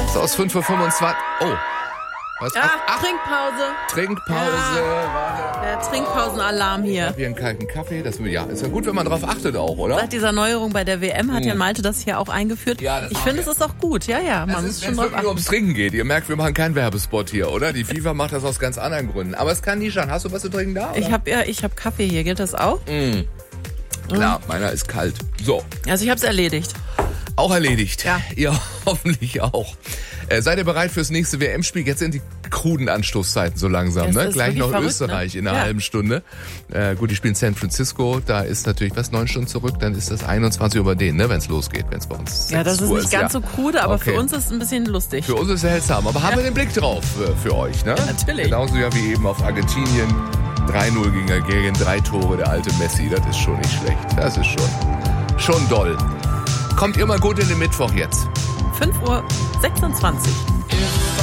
So, aus 5:25 Uhr. Oh. Was? Trinkpause. Warte. Der Trinkpausenalarm hier. Hier einen kalten Kaffee. Ist ja gut, wenn man drauf achtet auch, oder? Seit dieser Neuerung bei der WM hat Jan Malte das hier auch eingeführt. Ja, ich finde, es ist auch gut. Ja, man muss schon drauf achten. Wenn es ums Trinken geht. Ihr merkt, wir machen keinen Werbespot hier, oder? Die FIFA macht das aus ganz anderen Gründen. Aber es kann nie schaden. Hast du was zu trinken da? Oder? Ich hab Kaffee hier. Gilt das auch? Klar, meiner ist kalt. So. Also ich habe es erledigt. Auch erledigt. Ja. Ihr hoffentlich auch. Seid ihr bereit fürs nächste WM-Spiel? Jetzt sind die kruden Anstoßzeiten so langsam. Ne? Gleich noch verrückt, Österreich in einer Ja. halben Stunde. Gut, die spielen San Francisco. Da ist natürlich 9 Stunden zurück. Dann ist das 21 Uhr bei denen, ne? Wenn es losgeht. Wenn es bei uns 6 Ja, das ist Uhr nicht ganz so krude, aber Okay. für uns ist es ein bisschen lustig. Für uns ist es seltsam. Aber haben wir den Blick drauf für euch, ne? Ja, natürlich. Genauso ja wie eben auf Argentinien. 3-0 gegen 3 Tore, der alte Messi. Das ist schon nicht schlecht. Das ist schon doll. Kommt ihr mal gut in den Mittwoch jetzt. 5:26 Uhr.